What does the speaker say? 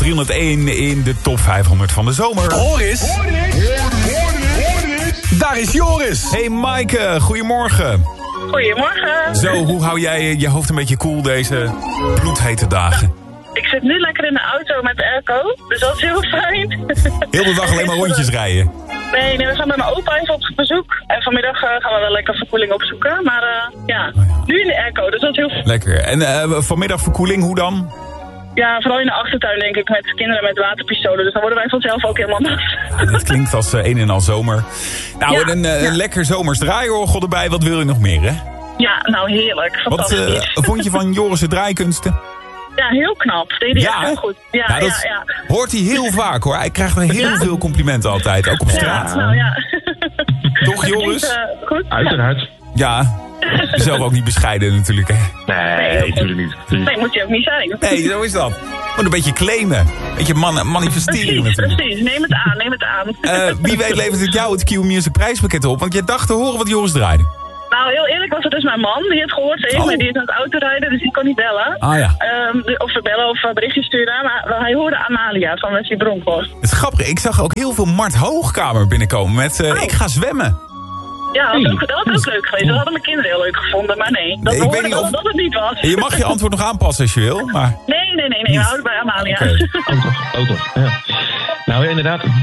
301 in de top 500 van de zomer. Horis. Daar is Joris. Hey Maaike, goedemorgen. Goedemorgen. Zo, hoe hou jij je hoofd een beetje koel deze bloedhete dagen? Ik zit nu lekker in de auto met de airco, dus dat is heel fijn. Heel de dag alleen maar rondjes rijden. Nee, we gaan met mijn opa even op bezoek. En vanmiddag gaan we wel lekker verkoeling opzoeken. Maar nu in de airco, dus dat is heel fijn. Lekker. En vanmiddag verkoeling, hoe dan? Ja, vooral in de achtertuin denk ik, met kinderen met waterpistolen. Dus dan worden wij vanzelf ook helemaal nat. Ja, dat klinkt als een en al zomer. Nou, en een lekker zomers draaiorgel erbij. Wat wil je nog meer, hè? Ja, nou heerlijk. Fantastisch. Wat vond je van Joris' draaikunsten? Ja, heel knap. Deed hij echt heel goed. Ja, dat hoort hij heel vaak, hoor. Hij krijgt heel veel complimenten altijd, ook op straat. Ja, nou ja. Toch, Joris? Goed. Uiteraard. Ja, zelf ook niet bescheiden natuurlijk, hè? Nee, natuurlijk niet. Nee, moet je ook niet zijn. Nee, zo is dat. Moet een beetje claimen. Een beetje manifesteren natuurlijk. Precies, neem het aan. Wie weet levert het jou het Q-Music prijspakket op? Want je dacht te horen wat Joris draaide. Nou, heel eerlijk was het dus mijn man. Die heeft gehoord tegen me. Die is aan het autorijden, dus die kon niet bellen. Ah ja. Of bellen of berichtjes sturen. Maar hij hoorde Amalia van Wesley Bronkhorst. Het is grappig. Ik zag ook heel veel Mart Hoogkamer binnenkomen met ik ga zwemmen. Ja, dat was ook leuk geweest. Dat hadden mijn kinderen heel leuk gevonden, maar nee. Dat hoorde ik dat het niet was. Je mag je antwoord nog aanpassen als je wil, maar... Nee, we houden bij Amalia. Okay. Oh toch, ja. Nou inderdaad,